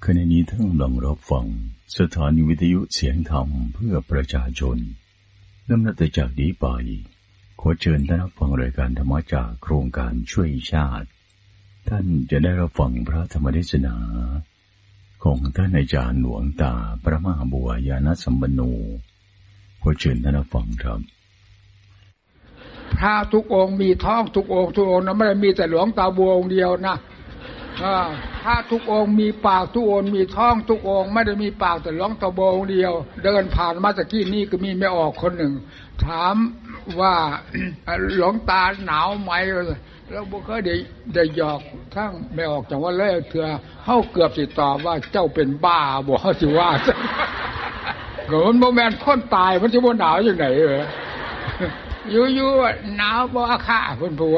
ขณะนี้ท่านกำลังรับฟังสถานีวิทยุเสียงธรรมเพื่อประชาชนลำดับจากนี้ไปขอเชิญท่านรับฟังรายการธรรมจากโครงการช่วยชาติท่านจะได้รับฟังพระธรรมเทศนาของท่านอาจารย์หลวงตาพระมหาบัวยานสัมปันโนขอเชิญท่านรับฟังครับพระทุกองค์มีท้องทุกองค์นะไม่ได้มีแต่หลวงตาบัวองค์เดียวนะพระทุกองค์มีปากทุกองค์มีท้องทุกองค์ไม่ได้มีปากแต่หลวงตาบัวองค์เดียวเดินผ่านมาตะกี้นี่ก็มีไม่ออกคนหนึ่งถามว่าหลวงตาหนาวไหมแล้วบุคคลได้หยอกทั้งไม่ออกจากว่าเลยเถื่อเขาเกือบสิตอบว่าเจ้าเป็นบ้าบอกเขาสิว่าเกิดโมเมนต์คนตายมันจะว่าหนาวอย่างไหนอยู่หนาวบ่อาฆาตคนผัว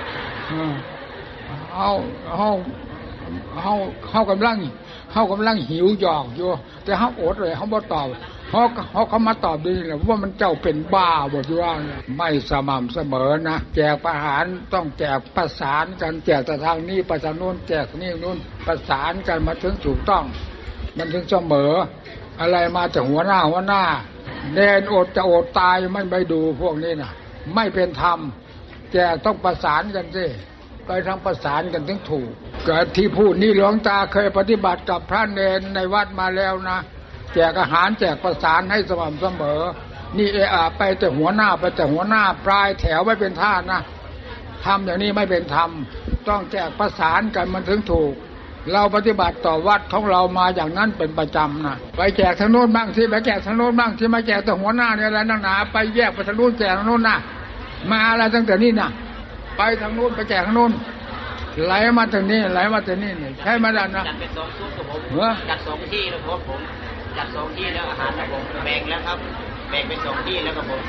เขากำลังหิวหยอกอยู่แต่เขาอดเลยเขาบ่ตอบเขามาตอบดีแหละว่ามันเจ้าเป็นบ้าบอกว่าไม่สม่ำเสมอนะแจกอาหารต้องแจกประสานกันแจกแต่ทางนี้ประสานโน้นแจกนี่โน้นประสานกันมาถึงถูกต้องมันถึงเสมออะไรมาจากหัวหน้าเดินอดจะอดตายไม่ดูพวกนี้นะไม่เป็นธรรมแจกต้องประสานกันสิไปทางประสานกันถึงถูกเกิดที่พูดนี่หลวงตาเคยปฏิบัติกับพระเนรในวัดมาแล้วนะแจกอาหารแจกประสานให้สม่ำเสมอนี่ไปแต่หัวหน้าปลายแถวไม่เป็นท่านะทำอย่างนี้ไม่เป็นธรรมต้องแจกประสานกันมันถึงถูกเราปฏิบัติต่อวัดของเรามาอย่างนั้นเป็นประจำนะไปแจกทางโน้นบ้างที่ไปแจกทางโน้นบ้างที่มาแจกแต่หัวหน้าเนี่ยอะไรนั่งหนาไปแยกไปทางโน้นแจกทางโน้นนะมาอะไรตั้งแต่นี่นะไปทางโน้นไปแจกทางโน้นไหลมาทางนี้ไหลมาทางนี้เนี่ยใช่ไหมล่ะนะจัดเป็น2ชุดครับผมจัด2ที่แล้วผมจัด2ที่แล้วอาหารครับผมแบ่งแล้วครับแบ่งเป็น2ที่แล้วครับผม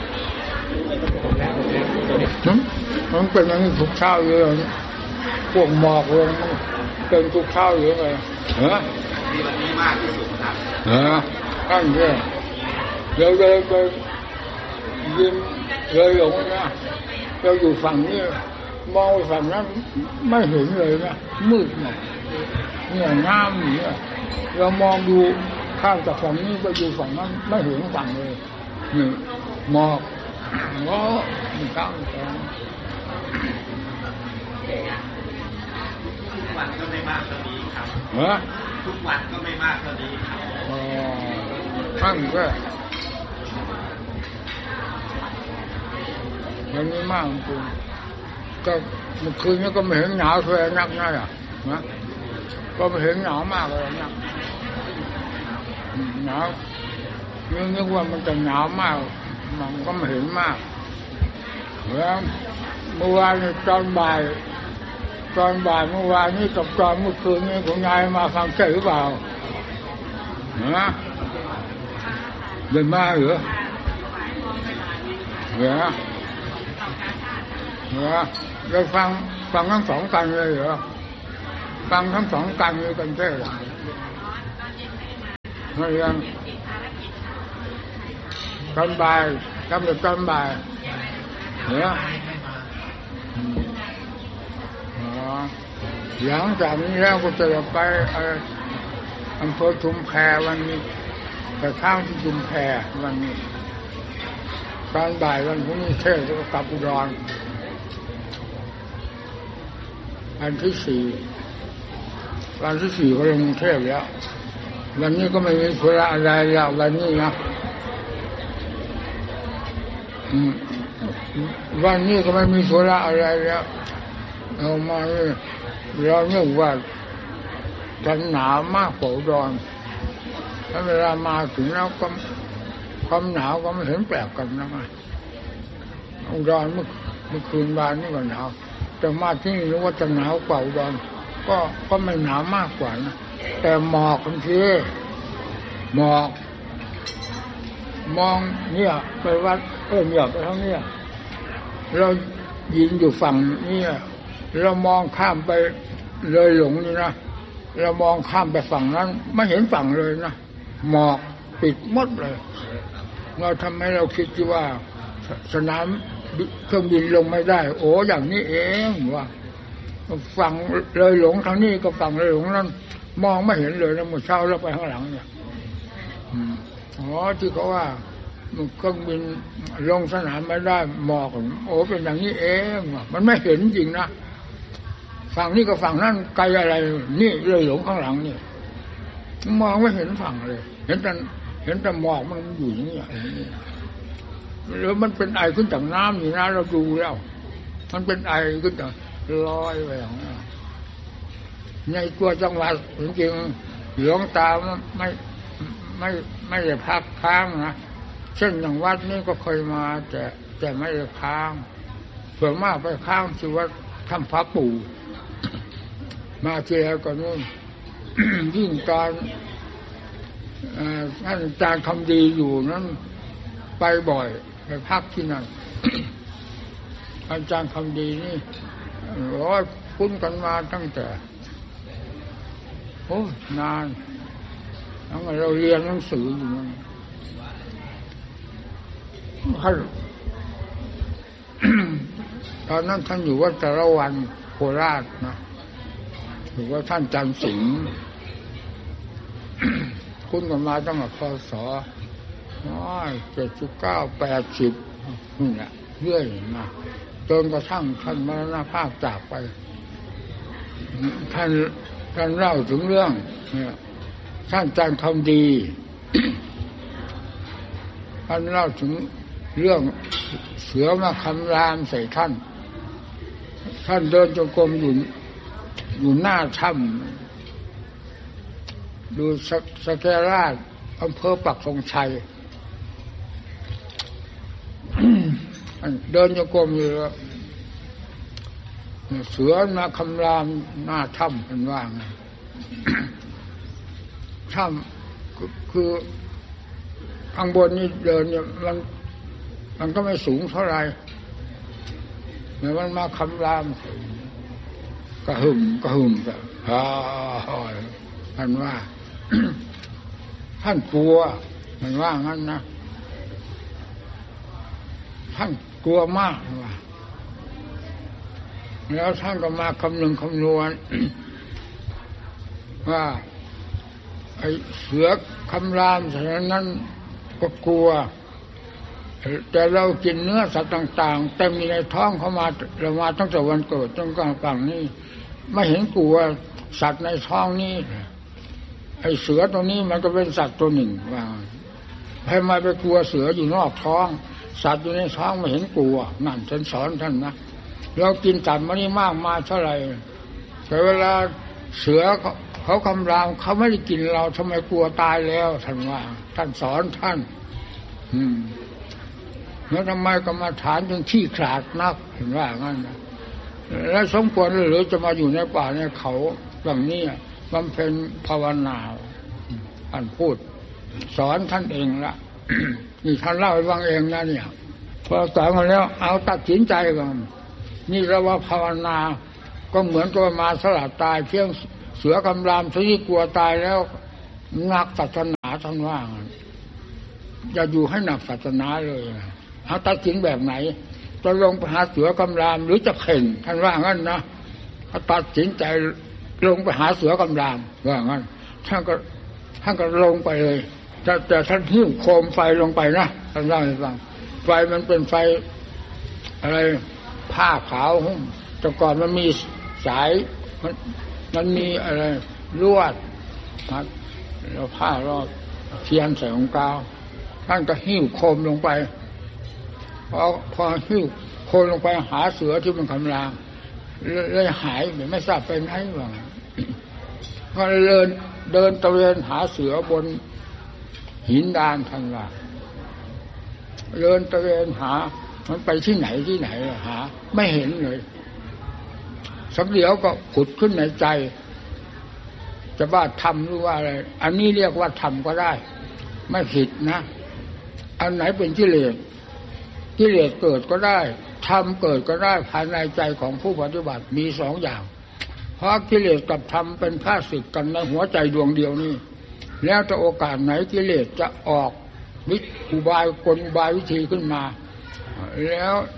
มันเป็นอย่างนี้ทุกเช้าอยู่เลยพวกหมอกลงเป็นทุกเช้าอยู่เลยที่วันนี้มากที่สุดครับตั้งเยอะเลยไปยินเลยหลงนะเราอยู่ฝั่งนี้มองไปฝั่งนั้นไม่เห็นเลยนะมืดหมดเนี่ยน้ำเนี่ยเรามองดูข้ามจากฝั่งนี้ไปอยู่ฝั่งนั้นไม่เห็นฝั่งเลยนี่หมอกมันตั้งแต่ทุกวันก็ไม่มากเท่านี้ครับทุกวันก็ไม่มากเท่านี้ครับตั้งก็มันไม่มากจริงก็เมื่อคืนนี้ก็ไม่เห็นหนาวเลยนักนะก็ไม่เห็นหนาวมากเลยนักหนาวนึกว่ามันจะหนาวมากมันก็ไม่เห็นมากแล้วเมื่อวานตอนบ่ายเมื่อวานนี้กับตอนเมื่อคืนนี้คุณยายมาฟังเทศน์หรือเปล่าเดินมาเหรอเราฟังทั้งสองกันเลยเหรอฟังทั้งสองกันเลยกันเท่าไหร่ไม่ยังตอนบ่ายทำตอนบ่ายเหรอหลังจากนี้แล้วก็จะไปอำเภอชุมแพวันนี้แต่ข้างที่ชุมแพวันนี้ตอนบ่ายวันพรุ่งนี้เทศก็กลับอุดรวันที่4ก็ลงกรุงเทพแล้ววันนี้ก็ไม่มีธุระอะไรแล้ววันนี้นะวันนี้ก็ไม่มีธุระอะไรแล้วเอามาเราเนื่องว่าจะหนาวมากกว่าอุดรถ้าเวลามาถึงแล้วก็ความหนาวก็ไม่เห็นแปลกกันนะอุดรเมื่อคืนวานนี่ก็หนาวแต่มาที่นี่รู้ว่าจะหนาวกว่าอุดรก็ไม่หนาวมากกว่านะแต่หมอกบางทีหมอกมองเนี่ยไปวัดเนี่ยไปทางเนี่ยเรายืนอยู่ฝั่งนี้เรามองข้ามไปเลยหลงนี่นะเรามองข้ามไปฝั่งนั้นไม่เห็นฝั่งเลยนะหมอกปิดหมดเลยเราทำให้เราคิดว่าสนามเครื่องบินลงไม่ได้โอ้อย่างนี้เองว่าฝั่งเลยหลงทางนี้ก็ฝั่งเลยหลงนั้นมองไม่เห็นเลยนะเมื่อเช้าเราไปข้างหลังเนี่ยที่เขาว่าเครื่องบินลงสนามไม่ได้หมอกโอ้เป็นอย่างนี้เองมันไม่เห็นจริงนะฝั่งนี้กับฝั่งนั้นไกลอะไรนี่เลยหลงข้างหลังนี่มองไม่เห็นฝั่งเลยเห็นแต่หมอกมันอยู่อย่างนี้หรือมันเป็นไอขึ้นจากน้ำอยู่นะเราดูแล้วมันเป็นไอขึ้นจากลอยไปอย่างนี้ในตัวจังหวัดจริงๆหลวงตาไม่ได้พักค้างนะเช่นอย่างวัดนี้ก็เคยมาแต่ไม่ได้ค้างส่วนมากไปค้างที่วัดถ้ำพระปู่มาเจอก็นู่น ยิ่งตอนท่านอาจารย์คำดีอยู่นั้นไปบ่อยไปพักที่นั่น อาจารย์คำดีนี่คุ้นกันมาตั้งแต่โอ้นานแล้วเราเรียนหนังสืออยู่นั่นตอนนั้นท่านอยู่วัดตะละวันโคราชนะหรือว่าท่านจันทร์สิงห์คุ้นกันมาตั้งแต่พ.ศ. 79-80นี่แหละเรื่อยมาจนกระทั่งท่านมรณภาพจากไปท่านเล่าถึงเรื่องเนี่ยท่านจันทร์คำดี ท่านเล่าถึงเรื่องเสือมาคำรามใส่ท่านเดินจงกรมอยู่หน้าถ้ำดูสแกราชอำเภอปักธงชัย เดินจงกรมอยู่เสือมาคำรามหน้าถ้ำเป็นว่าไง ถ้ำคือข้างบนนี่เดินเนี่ยมันก็ไม่สูงเท่าไหร่แต่มันมาคำรามกระหึ่มแบบท่านว่า ท่านกลัวท่านว่างั้นนะท่านกลัวมากว่าแล้วท่านก็มาคำนึงคำนวณ ว่าไอ้เสือคำรามฉะนั้นก็กลัวแต่เรากินเนื้อสัตว์ต่างๆเต็มในท้องเขามาเรามาตั้งแต่วันเกิดจนกลางฝั่งนี้ไม่เห็นกลัวสัตว์ในท้องนี้ไอ้เสือตัวนี้มันก็เป็นสัตว์ตัวหนึ่งว่าให้มาไปกลัวเสืออยู่นอกท้องสัตว์อยู่ในท้องไม่เห็นกลัวนั่นฉันสอนท่านนะเรากินสัตว์มันนี่มากมาเท่าไหร่แต่เวลาเสือเขาคำรามเขาไม่ได้กินเราทำไมกลัวตายแล้วท่านว่าท่านสอนท่านแล้วทำไมกรรมฐานจึงขี้ขลาดนักเห็นว่างั้นนะแล้วสมควรหรือจะมาอยู่ในป่าในเขาอย่างนี้บำเพ็ญภาวนาท่านพูดสอนท่านเองละ นี่ท่านเล่าให้ฟังเองนะเนี่ยพอสอนมาแล้วเอาตัดสินใจก่อนนี่เราว่าภาวนาก็เหมือนกับมาสละตายเพียงเสือกำรามที่กลัวตายแล้วหนักศาสนาท่านว่าอย่าอยู่ให้หนักศาสนาเลยเอาตัดสินแบบไหนจะลงไปหาเสือกำรามหรือจะเข่งท่านว่างั้นนะถ้าตัดสินใจลงไปหาเสือกำรามว่างั้นท่านก็ลงไปเลยแต่ท่านหิ้วโคมไฟลงไปนะท่านเล่าให้ฟังไฟมันเป็นไฟอะไรผ้าขาวหุ้มแต่ก่อนมันมีสายมันมีอะไรลวดแล้วผ้ารอดเทียนใส่ของกาวท่านก็หิ้วโคมลงไปพอหิ้วโคมลงไปหาเสือที่มันคำรามเลยหายไม่ทราบไปไหนบ้างก็เดินตะเวนหาเสือบนหินดานท่านว่าเดินตะเวนหามันไปที่ไหนหาไม่เห็นเลยสักเดี๋ยวก็ผุดขึ้นในใจจะว่าธรรมหรือว่าอะไรอันนี้เรียกว่าธรรมก็ได้ไม่ผิดนะอันไหนเป็นกิเลสเกิดก็ได้ธรรมเกิดก็ได้ภายในใจของผู้ปฏิบัติมีสองอย่างเพราะกิเลสกับธรรมเป็นข้าศึกกันในหัวใจดวงเดียวนี้แล้วแต่โอกาสไหนกิเลสจะออกอุบายกลอุบายวิธีขึ้นมาแล้ว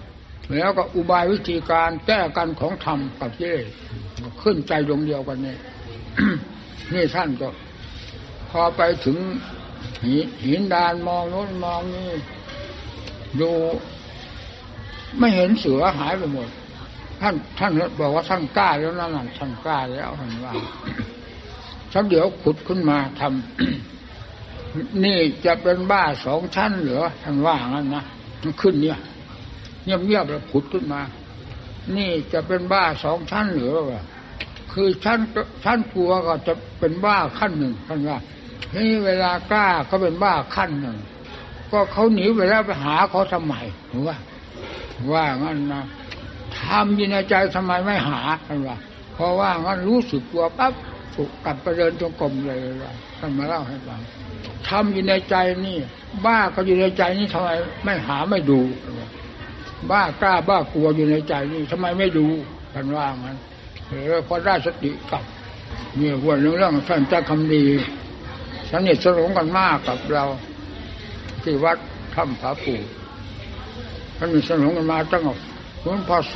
แล้วก็อุบายวิธีการแก้กันของธรรมกับกิเลสขึ้นใจดวงเดียวกันนี่ นี่ท่านก็พอไปถึงหินดานมองโน้นมองนี่ดูไม่เห็นเสือหายไปหมดท่านบอกว่าท่านกล้าแล้วนั่นท่านกล้าแล้วท่านว่าสักเดี๋ยวขุดขึ้นมาทำนี่จะเป็นบ้า2 ชั้นเหรอท่านว่างั้นนะมันขึ้นเนี่ยเงียบๆแล้วขุดขึ้นมานี่จะเป็นบ้า2 ชั้นเหรอวะคือชั้นกลัวก็จะเป็นบ้าขั้นหนึ่งท่านว่านี่เวลากล้าเขาเป็นบ้าขั้นหนึ่งก็เขาหนีไปแล้วไปหาเขาทำไมว่างั้นนะทำอยู่ในใจทำไมไม่หาท่านว่าเพราะว่างั้นรู้สึกกลัวปั๊บกลับไปเดินจงกรมเลยว่าท่านมาเล่าให้ฟังทำอยู่ในใจนี่บ้าก็อยู่ในใจนี่ทำไมไม่หาไม่ดูบ้ากล้าบ้ากลัวอยู่ในใจนี่ทำไมไม่ดูท่านว่างั้นพอได้สติกลับเนี่ยวันเรื่องท่านเจ้าคำดีสนิทสนมกันมากกับเราที่วัดถ้ำผาปูท่านมีสนมกันมาตั้งแต่พศ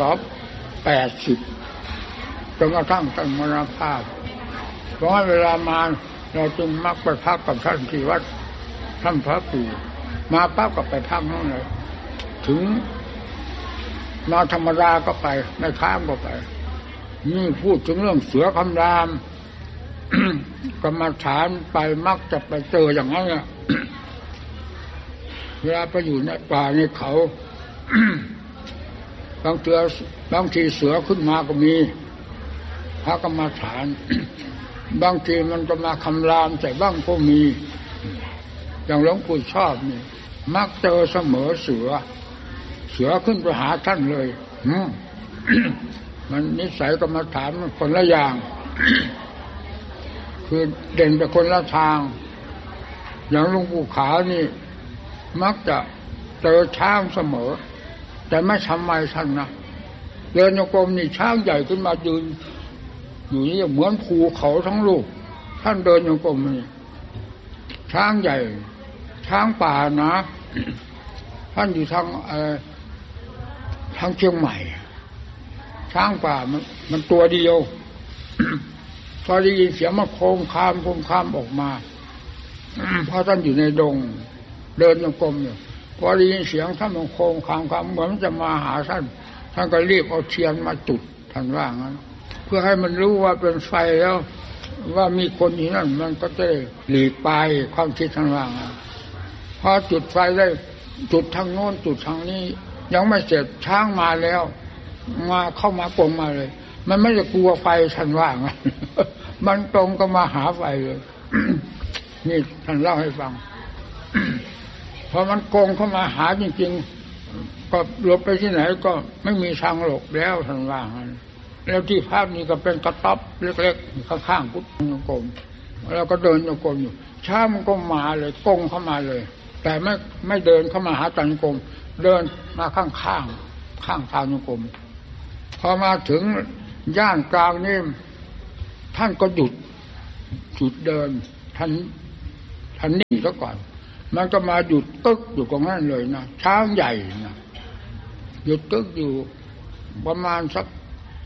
80จนกระทั่งมรณภาพเพราะเวลามาเราจึงมักไปพักกับท่านที่วัดถ้ำผาปูมาปั๊บก็ไปพักนั่นเลยถึงมาธรรมดาก็ไปไม่ค้างก็ไปนี่พูดถึงเรื่องเสือคำราม กรรมฐานไปมักจะไปเจออย่างนั้นเนี่ยเวลาไปอยู่ในป่าในเขา บางทีเสือขึ้นมาก็มีพระกรรมฐาน บางทีมันจะมาคำรามใส่บ้างก็มีอย่างหลวงปู่ชอบนี่มักเจอเสมอเสือขึ้นไปหาท่านเลย มันนิสัยกรรมฐานมันคนละอย่าง คือเด่นไปคนละทางอย่างหลวงปู่ขาวนี่มักจะเจอช้างเสมอแต่ไม่ทำไมท่านนะเดินโยกมนี่ช้างใหญ่ขึ้นมายืนอยู่นี่เหมือนภูเขาทั้งลูกท่านเดินโยกมนี่ช้างใหญ่ช้างป่านะ ท่านอยู่ทางเชียงใหม่ช้างป่ามันตัวเดียว พอได้ยินเสียงมันโคมคามออกมาเพราะท่านอยู่ในดงเดินโยกมอยู่พอได้ยินเสียงท่านมันโคมคามเหมือนจะมาหาท่านก็รีบเอาเทียนมาจุดท่านว่างั้นเพื่อให้มันรู้ว่าเป็นไฟแล้วว่ามีคนอยู่นั่นมันก็จะหลีกไปความคิดท่านว่างั้นพอจุดไฟได้จุดทางโน้นจุดทางนี้ยังไม่เสร็จช้างมาแล้วมาเข้ามากลมมาเลยมันไม่ได้กลัวไฟท่านว่างั้นมันตรงก็มาหาไฟเลย นี่ท่านเล่าให้ฟัง พอมันโกงเข้ามาหาจริงๆก็หลบไปที่ไหนก็ไม่มีทางหลบแล้วท่านว่างั้นแล้วที่ภาพนี้ก็เป็นกระต๊อบเล็กๆข้างๆพุทธโยกมแล้วก็เดินโยกมอยู่ช้ามันก็มาเลยโกงเข้ามาเลยแต่ไม่เดินเข้ามาหาจันโยกมเดินมาข้างทางโยกมพอมาถึงย่านกลางนี่ท่านก็หยุดเดินท่านนิ่งซะก่อนมันก็มาหยุดตึกอยู่ตรงนั้นเลยนะช้างใหญ่นะหยุดตึกอยู่ประมาณสัก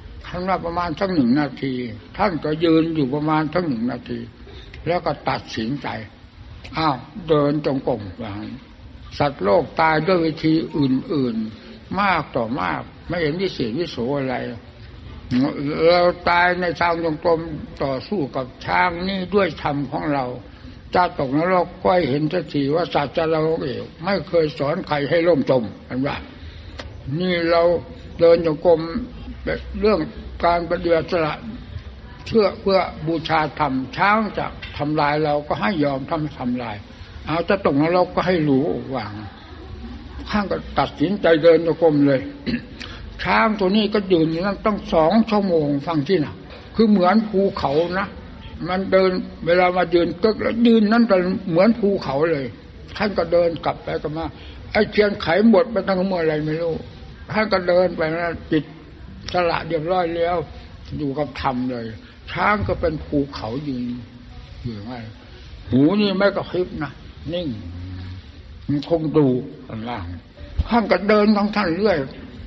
1 นาทีท่านก็ยืนอยู่ประมาณสัก1 นาทีแล้วก็ตัดสินใจเดินจงกรมอย่างสัตว์โลกตายด้วยวิธีอื่นๆมากต่อมากไม่เห็นวิเศษวิโสอะไรเราตายในทางจงกรมต่อสู้กับช้างนี่ด้วยธรรมของเราจะตกนรกก็เห็นทันทีว่าสัจจะเราเองไม่เคยสอนใครให้ล่มจมกันว่านี่เราเดินจงกรมเรื่องการปฏิบัติละเพื่อบูชาธรรมช้างจะทำลายเราก็ให้ยอมทำลายเอาจะตกนรกก็ให้รู้วางข้างก็ตัดสินใจเดินจงกรมเลย ช้างตัวนี้ก็ยืนอยู่นั่นต้อง2 ชั่วโมงฟังที่น่ะคือเหมือนภูเขานะมันเดินเวลามายืนก็ยืนนั่นก็เหมือนภูเขาเลยท่านก็เดินกลับไปกลับมาไอ้เทียนไขหมดไปทั้งเมื่อไรไม่รู้ท่านก็เดินไปนะจิตสละเรียบร้อยแล้วอยู่กับธรรมเลยช้างก็เป็นภูเขายืนอยู่ไงหูนี่ไม่กระพริบนะนิ่งมันคงดูข้างล่างท่านก็เดินของท่านเรื่อย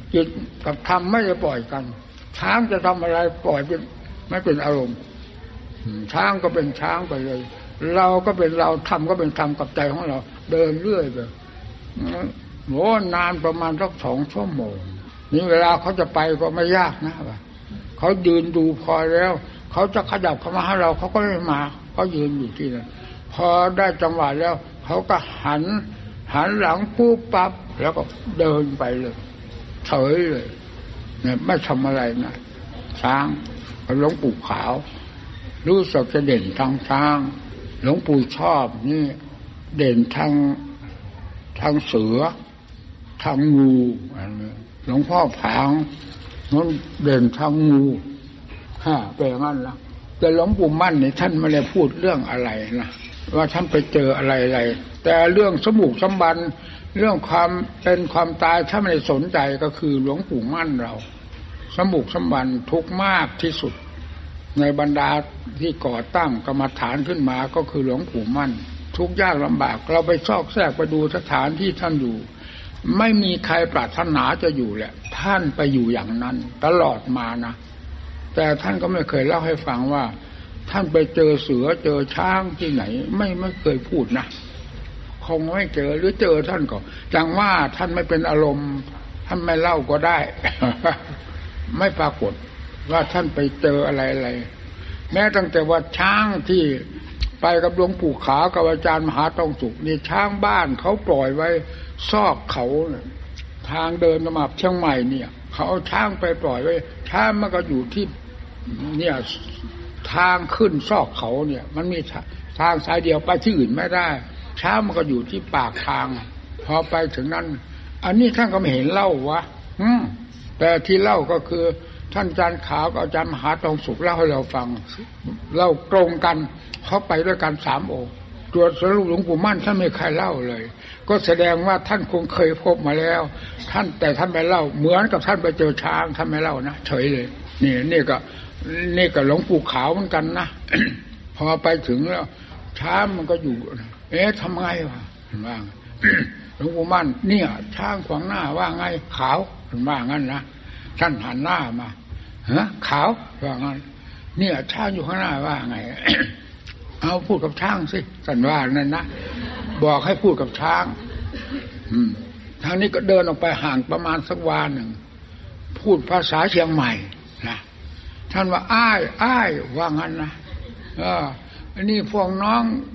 จิตกับธรรมไม่ได้ปล่อยกันช้างจะทำอะไรปล่อยเป็นไม่เป็นอารมณ์ช้างก็เป็นช้างไปเลยเราก็เป็นเราธรรมก็เป็นธรรมกับใจของเราเดินเรื่อยไปโหนานประมาณสัก2 ชั่วโมงนี่เวลาเขาจะไปก็ไม่ยากนะว่าเขายืนดูพอแล้วเขาจะขยับเข้ามาให้เราเขาก็ไม่มาเขายืนอยู่ที่นั่นพอได้จังหวะแล้วเขาก็หันหลังปุ๊บปั๊บแล้วก็เดินไปเลยเฉยเลยเนี่ยไม่ทำอะไรนะช้างหลวงปู่ขาวรู้สึกจะเด่นทางช้างหลวงปู่ชอบนี่เด่นทางเสือทางงูหลวงพ่อผางนั้นเด่นทางงูเป็นอย่างนั้นละแต่หลวงปู่มั่นนี่ท่านไม่ได้พูดเรื่องอะไรนะว่าท่านไปเจออะไรแต่เรื่องสมุกสมบันเรื่องความเป็นความตายถ้าไม่ได้สนใจก็คือหลวงปู่มั่นเราสมุกสมบันทุกข์มากที่สุดในบรรดาที่ก่อตั้งกรรมฐานขึ้นมาก็คือหลวงปู่มั่นทุกข์ยากลำบากเราไปซอกแซกไปดูสถานที่ท่านอยู่ไม่มีใครปรารถนาจะอยู่แหละท่านไปอยู่อย่างนั้นตลอดมานะแต่ท่านก็ไม่เคยเล่าให้ฟังว่าท่านไปเจอเสือเจอช้างที่ไหนไม่เคยพูดนะคงไม่เจอหรือเจอท่านก็จังว่าท่านไม่เป็นอารมณ์ท่านไม่เล่าก็ได้ ไม่ปรากฏว่าท่านไปเจออะไรแม้ตั้งแต่ว่าช้างที่ไปกับหลวงปู่ขาวกับอาจารย์มหาทองสุขนี่ช้างบ้านเขาปล่อยไว้ซอกเขาทางเดินมาเชียงใหม่เนี่ยเขาเอาช้างไปปล่อยไว้ช้างมันก็อยู่ที่เนี่ยทางขึ้นซอกเขาเนี่ยมันมีทางสายเดียวไปที่อื่นไม่ได้ช้างมันก็อยู่ที่ปากทางพอไปถึงนั้นอันนี้ท่านก็ไม่เห็นเล่าวะแต่ที่เล่าก็คือท่านอาจารย์ขาวกับอาจารย์มหาทองสุขเล่าให้เราฟังเล่าตรงกันเขาไปด้วยกัน3 องค์ตัวสรุปหลวงปู่มั่นท่านไม่เคยเล่าเลยก็แสดงว่าท่านคงเคยพบมาแล้วแต่ท่านไม่เล่าเหมือนกับท่านไปเจอช้างท่านไม่เล่านะเฉยเลยนี่ก็หลวงปู่ขาวเหมือนกันนะ พอไปถึงแล้วช้างมันก็อยู่ทำไงวะว่า หลวงปู่มั่นเนี่ยช้างขวางหน้าว่าไงขาวว่างั้นนะท่านหันหน้ามาขาวว่างั้นเนี่ยช้างอยู่ข้างหน้าว่าไง เอาพูดกับช้างสิท่านว่านั่นนะบอกให้พูดกับช้างทางนี้ก็เดินออกไปห่างประมาณสักวาหนึ่งพูดภาษาเชียงใหม่นะท่านว่าอ้ายว่างั้นนะอันนี้พวกน้อง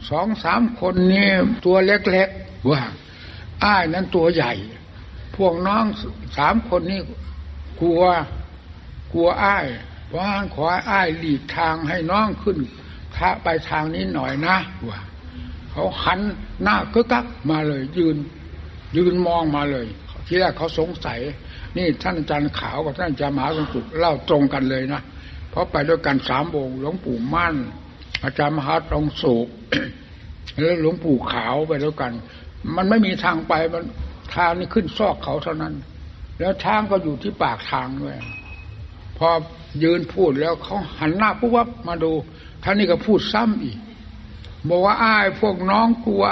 2-3 คนนี่ตัวเล็กๆว่าอ้ายนั้นตัวใหญ่พวกน้อง3 คนนี่กลัวอ้ายเพราะงั้นขออ้ายหลีกทางให้น้องขึ้นไปทางนี้หน่อยนะว่าเขาหันหน้าคึกคักมาเลยยืนมองมาเลยทีแรกเขาสงสัยนี่ท่านอาจารย์ขาวกับท่านอาจารย์มหาทองสุขเล่าตรงกันเลยนะเพราะไปด้วยกัน3 องค์หลวงปู่มั่นอาจารย์มหาทองสุข แล้วหลวงปู่ขาวไปด้วยกันมันไม่มีทางไปมันทางนี้ขึ้นซอกเขาเท่านั้นแล้วช้างก็อยู่ที่ปากทางด้วยพอยืนพูดแล้วเขาหันหน้าปุ๊บมาดูท่านนี่ก็พูดซ้ำอีกบอกว่าอ้ายพวกน้องกลัว